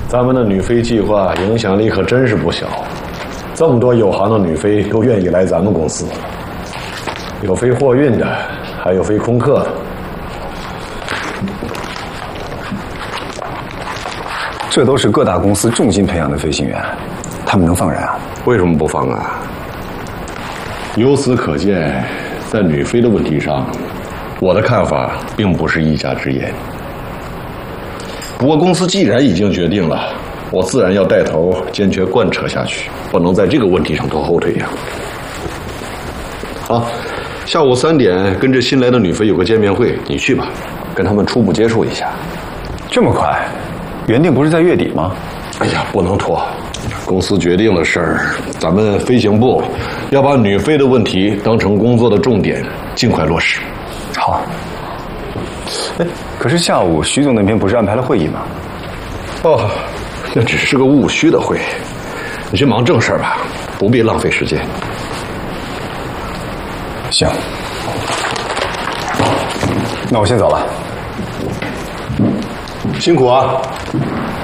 咱们的女飞计划影响力可真是不小，这么多有行的女飞都愿意来咱们公司，有飞货运的，还有飞空客的。 这都是各大公司重金培养的飞行员，他们能放人啊？ 为什么不放啊？由此可见，在女飞的问题上，我的看法并不是一家之言。不过公司既然已经决定了，我自然要带头坚决贯彻下去，不能在这个问题上拖后腿呀。好，下午3点跟这新来的女飞有个见面会，你去吧，跟他们初步接触一下。 这么快？原定不是在月底吗？ 哎呀，不能拖，公司决定的事儿，咱们飞行部要把女飞的问题当成工作的重点，尽快落实。 好。哎，可是下午徐总那边不是安排了会议吗？ 哦，那只是个务虚的会，你去忙正事吧，不必浪费时间。 行，那我先走了。 辛苦啊。